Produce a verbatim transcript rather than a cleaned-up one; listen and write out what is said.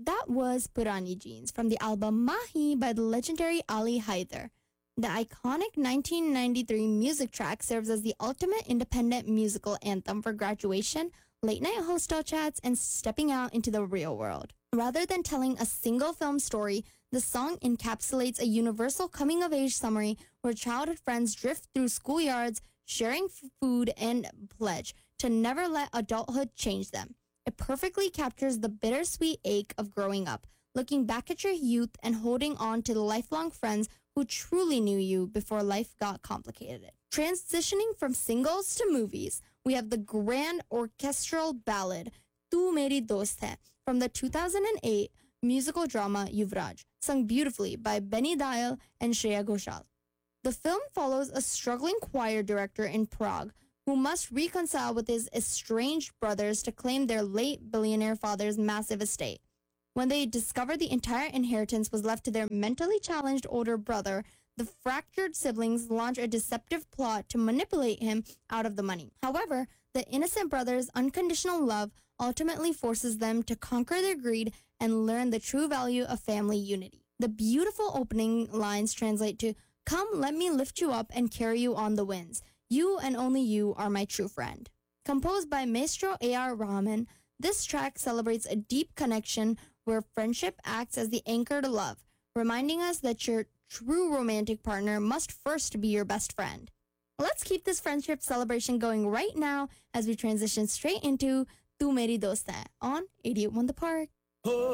That was Purani Jeans from the album Mahi by the legendary Ali Haider. The iconic nineteen ninety-three music track serves as the ultimate independent musical anthem for graduation, late-night hostel chats, and stepping out into the real world. Rather than telling a single film story, the song encapsulates a universal coming-of-age summary where childhood friends drift through schoolyards, sharing f- food, and pledge to never let adulthood change them. It perfectly captures the bittersweet ache of growing up, looking back at your youth and holding on to the lifelong friends who truly knew you before life got complicated. Transitioning from singles to movies, we have the grand orchestral ballad Tu Meri Dost Hai from the two thousand eight musical drama Yuvraj, sung beautifully by Benny Dial and Shreya Ghoshal. The film follows a struggling choir director in Prague who must reconcile with his estranged brothers to claim their late billionaire father's massive estate. When they discover the entire inheritance was left to their mentally challenged older brother, the fractured siblings launch a deceptive plot to manipulate him out of the money. However, the innocent brothers' unconditional love ultimately forces them to conquer their greed and learn the true value of family unity. The beautiful opening lines translate to, "Come, let me lift you up and carry you on the winds. You and only you are my true friend." Composed by Maestro A R. Rahman, this track celebrates a deep connection where friendship acts as the anchor to love, reminding us that your true romantic partner must first be your best friend. Let's keep this friendship celebration going right now as we transition straight into Tu Meri Dost Hai on eighty-eight point one The Park.